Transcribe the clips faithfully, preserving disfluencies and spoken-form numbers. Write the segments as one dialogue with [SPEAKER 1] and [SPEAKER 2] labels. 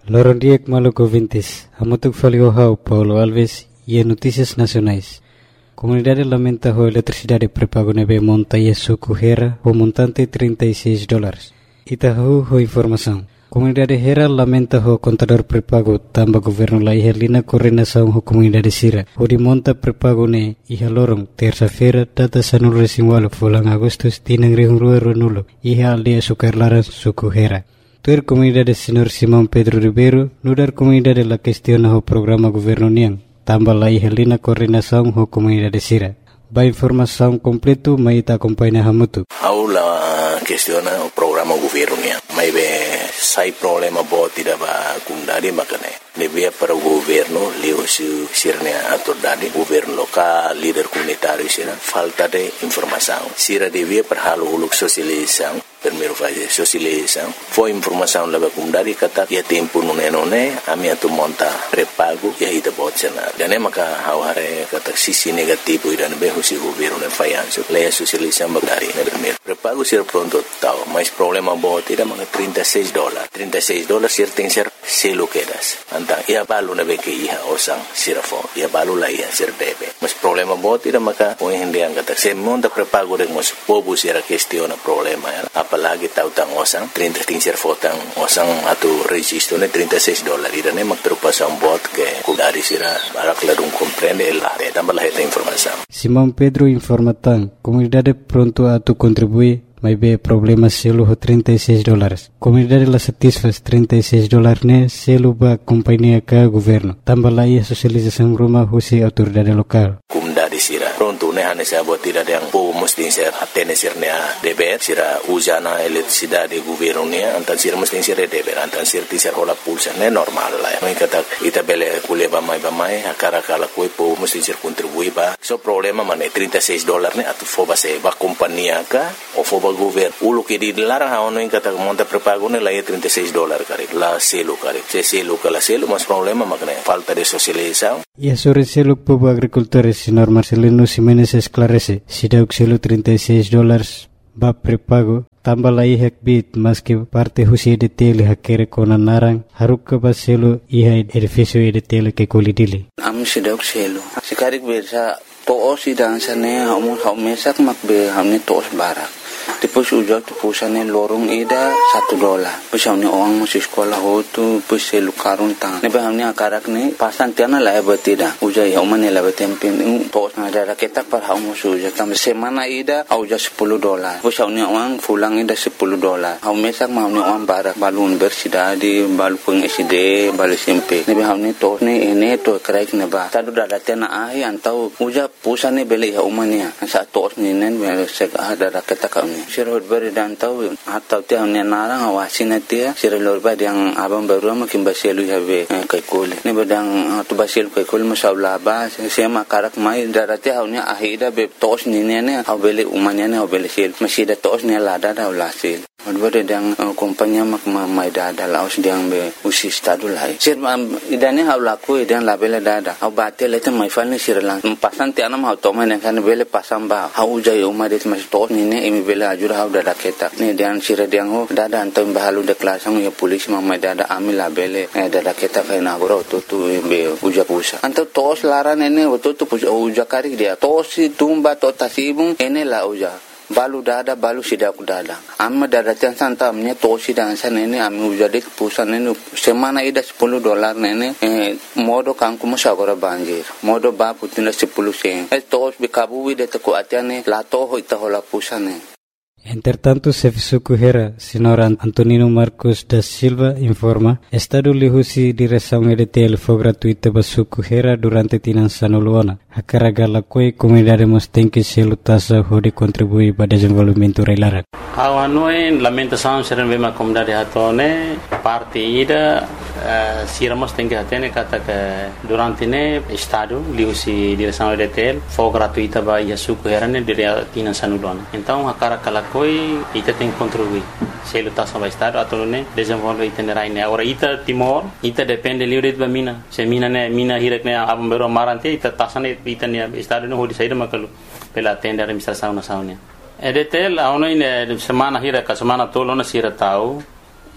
[SPEAKER 1] Lorondiek Maluco Vintes, Hamutuk Faliohau, Paulo Alves e Notícias Nacionais. Comunidade lamenta a eletricidade pré-pago nebe monta e suco Hera, o montante trinta e seis dólares. Itahu ho informação. Comunidade Hera lamenta o contador pré-pago tamba governo la ihelina coordenação ho comunidade Sira. O de monta pré-pago ne iha lorong terça-feira data sanul resinwalo fulang Agustus tinang rihung rua nulo iha aldea sukarlaran suco Hera. Tuer comunidade senhor Simão Pedro Ribeiro, nudar comunidade la questiona o programa governo niang, tamba la ihelina coordenação ho comunidade Sira. Ba informação completo mai ta acompanha hamutu.
[SPEAKER 2] Aula questiona o programa governo niang. Mai be sai problema bo tidak ba kundari makane. Nebia para o governo, leu se sirnia autoridade, governo local, líder comunitário sira, falta de informação. Sira devia para halo uluk socialização. Primeiro fase socialização, foi informação lá para comunidade kata ia tempo nune nune, ami atu monta pré-pago ia ida botcena. Dan é maka haware kata sisi negativo ida nebe husi governo ne fayanso. Leia socialização bagari ne primeiro. Pré-pago ser pronto tal, mas problema bot ida maka trinta e seis dólares. trinta e seis dólares ser tem ser selo quedas. Antang ia balu nebe ke iha osang sirafo, ia balu la ia ser debe. Mas problema bot ida maka o hendiang kata se monta pré-pago de mos povo sira questiona problema ya. Apalagi tahu tang osang trinta tingser fotang osang atau registro ne trinta e seis dólares ida ne mak preocupação bot que kudari sira barak ladung compreende la de tambah esta informação.
[SPEAKER 1] Simão Pedro informa tang comunidade pronto a tu contribuir mas be problema selo ho trinta e seis dólares. Comunidade la satisfaz trinta e seis dólares ne selo ba companhia ka governo. Tambah la ia socialização rumah husi autoridade lokal.
[SPEAKER 2] Comunidade sira pronto ne hane sa bot tidak yang po mesti ser atene sirnya deber sira usana eletricidade governo ne antan sira mesti ser deber antan sir ti ser hola pulsa ne normal la. Mai kata ita bele kuleba mai ba mai akara kala ko po mesti ser contribui ba. So problema mane trinta e seis dólares ne atu foba se ba companhia ka o foba governo ulo que dilarang haono em kata monta pré-pago ne la ia trinta e seis dólares kare la selo kare se selo kala selo mas problema makne falta de socialização.
[SPEAKER 1] E sobre selo povo agricultores senhor Marcelino Ximenes esclarece si dauk selo trinta e seis dólares ba pré-pago tambah la ihak bit mas que parte husi de tele hakere kona narang haruk ba selo iha edifício de tele que kolidili
[SPEAKER 3] am si dauk selo sikarik bersa to si dansane hamu haumesak makbe hamne tos barak. Depois ujar tu pusane lorong ida satu dolar. Depois hamne orang masih sekolah ho tu depois selu karun tang. Nebe hamne akarak ne pasan tiana la betida. Ujar hamane la betempen tos na ada raketak par hamu suja tam semana ida ujar sepuluh dolar. Depois hamne orang pulang ida sepuluh dolar. Haumesak hamne orang barak balun bersidadi balu peng S D balu S M P. Nebe hamne tos ne ene to kraik neba. Tadu dada tiana ai antau ujar pusane beli haumania. Sa tos ni nen sek ada raketak sirhod bari dan tahu atau tiang ni narang awasin dia sirhod bari yang abang baru makin baselu habe kai kole ni badang tu basel kai kole masalah ba sema karak mai darati haunya ahida be tos ni ne ne abele umanya ne abele sel masih da tos ni lada da ulasil Odbore dang kompanya mak mai dada laos diang be usi stadu lai. Sir idane hau laku idan labele dada. Hau bate lete mai falni sirlang. Pasan ti anam hau toma ne kan bele pasam ba. Hau jai umar det mas to ni ne imi bele ajur hau dada keta. Ni diang sir diang ho dada antam bahalu de klasang ya polisi mai dada ami labele dada keta kai na goro to tu be uja pusa. Antam tos laran ene to tu uja kari dia. Tos tumba to tasibung ene la uja. Balu dada balu sidak dada amma dada tian santa amnya tosi dan sana ini ami ujadi pusan ini semana ida sepuluh dolar nene eh, modo kangku musagora banjir modo ba putina sepuluh sen eh tos bikabu wide te ko atiane la to ho ita hola pusane.
[SPEAKER 1] Entretanto, Serviço Correira, senhor Antonino Marcos da Silva informa, Estado lihusi direção E D T L foi gratuita para Correira durante Tinançano Luana. A carga la coi comunidade mostém que se lutassa de contribuir para o desenvolvimento reilara.
[SPEAKER 4] A noi lamentação serem bem a comunidade hatone parte ida sira mostém que hatene kata que durante ne Estado lihusi direção E D T L foi gratuita para Iasu Correira ne dire Tinançano Luana. Então a carga la coi ita tem que contribuir. Se lutassa para Estado atau ne desenvolver itinerário ne. Agora ita Timor ita depende livre de mina. Se mina ne mina hirak ne abam bero marante ita tasane ita ne Estado ne hodi saída makalu pela tenda administração nacional. E D T L a ono ine semana hira ka semana tolo na sira tau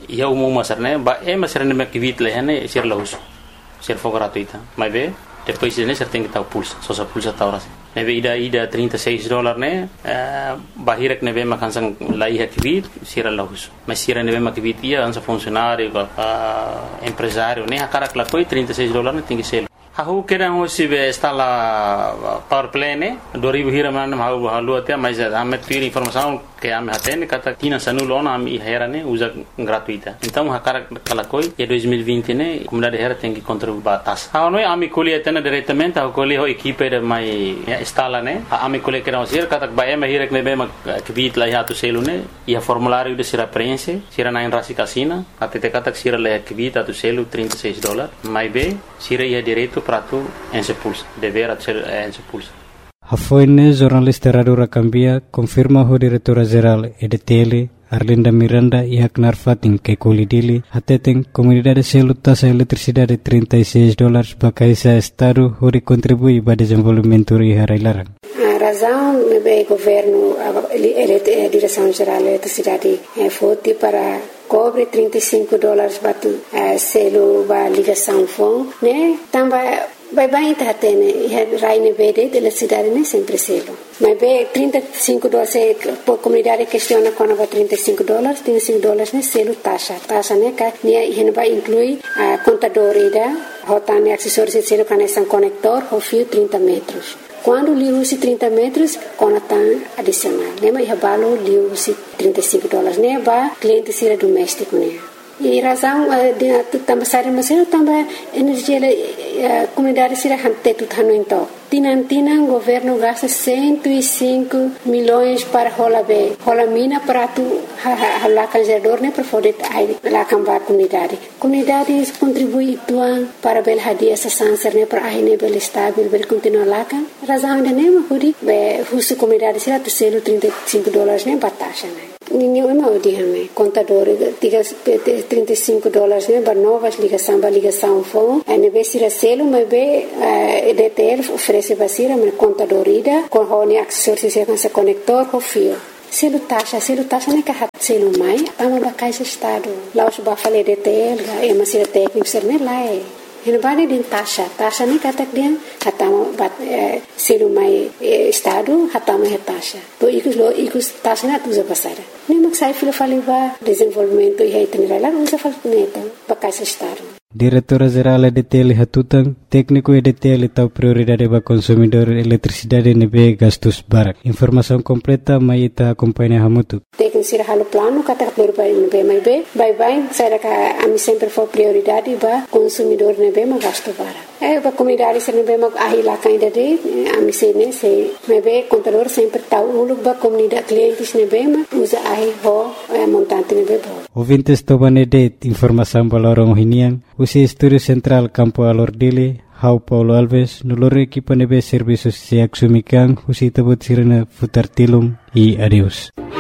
[SPEAKER 4] ia umum masarne ba e masarne me kivit lehane sir lahus sir fo gratuita mas be depois ne ser tem que estar pulsa só sa pulsa ta ora ne be ida ida trinta e seis dólares ne bahirek ne be makansang lai ha kivit sir lahus mas sir ne be makivit ia ansa funcionário empresário ne hakara kla koi trinta e seis dólares ne tem que ser Aku kira hosi be instala power play ne dua ribu hira mana mau halu até mas ame tuir informação que ame hatene kata tina sanulo na ame hera ne usa gratuita então hakara kala koi e dois mil e vinte ne comunidade hera tem que contribuir batas ha noi ame colhe atena diretamente ha colhe ho equipe de mai instala ne ame colhe kira hosi kata ba ame hira ne be ma kibit la ya tu selu ne ia formulário de sira prense sira na rasi casina até te kata sira le kibit tu selu trinta e seis dólares mai be sira ia direito prato en sepulsa dever ser en sepulsa.
[SPEAKER 1] Hafoine jornalista Radura Cambia confirma ho diretora geral E D T L Arlinda Miranda e Haknar Fatin que colidili ateteng comunidade selu taxa eletricidade trinta e seis dólares bakaisa estado hori contribui para desenvolvimento e harailarang.
[SPEAKER 5] A razão é o governo, a direção geral da eletricidade foi para cobre trinta e cinco dólares batu selo ba ligação fon né também vai bem tá tene raine bede de eletricidade né sempre selo mas be trinta e cinco dólares por comunidade questiona quando vai trinta e cinco dólares trinta e cinco dólares né selo taxa taxa né que né ele vai incluir a contador ida rotane acessórios selo conexão conector o fio trinta metros. Quando liu-se trinta metros, conatan adicional. Lembra que balo liu-se trinta e cinco dólares, né? Ba cliente sira doméstico, né? E razão de também sair mas eu também energia a comunidade sira hante tudo hano então. Tinan tinan governo gasta cento e cinco milhões para rola be, rola mina para tu lá canjador né para poder lá cambar comunidade. Comunidade contribui tuan para bel hadia essa sanser né para aí né bel estável bel continuar lá kan. Razão de né mas be husu comunidade sira tu selo trinta e cinco dólares né batasha né. Ninguém mau dihame contador trinta e cinco dólares né para novas ligação para ligação fon né be sira selo mas be E D T L oferece basira mas contador ida com hone acessórios se com conector com fio selo taxa selo taxa né que hat selo mai tama ba caixa estado lá os ba fale E D T L é mas sira técnico ser né lá é ele vai de taxa taxa né kata dia hatama bat selo mai estado hatama é taxa to ikus lo ikus taxa na tuza basara nem mas sai filo fale ba desenvolvimento e reiterar lá usa fal neta ba caixa estado.
[SPEAKER 1] Diretora Geral E D T L Hatutang, técnico E D T L tahu prioridade para consumidor eletricidade nebe gastos barak. Informação completa mai ita acompanha hamutu.
[SPEAKER 5] Técnico sira halo plano kata prioridade nebe mai be, bye bye, saya ka ami sempre for prioridade ba consumidor nebe ma gasto barak. Eh ba comunidade sira nebe ma ahila kainda de ami sene se nebe contador sempre tahu uluk ba comunidade clientes nebe ma usa ahi ho montante nebe bo.
[SPEAKER 1] Ouvintes tobane de informação balorong hinian. Usi Estúdio Central Campo Alordile, Hau Paulo Alves, nolore equipa nebe serviços se axumikan, usi tabut sirena futar tilum e adeus.